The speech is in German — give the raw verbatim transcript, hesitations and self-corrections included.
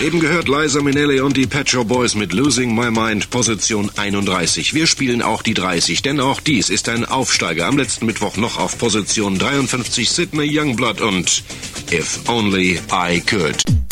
Eben gehört Liza Minnelli und die Pet Shop Boys mit Losing My Mind, Position einunddreißig. Wir spielen auch die dreißig, denn auch dies ist ein Aufsteiger. Am letzten Mittwoch noch auf Position dreiundfünfzig Sydney Youngblood und If Only I Could.